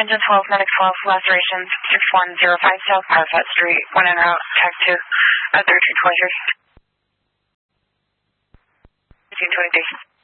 Engine 12, Medic 12, lacerations, 6105 South Parfet Street, 1 en route, Tech 2, 1323. 1523.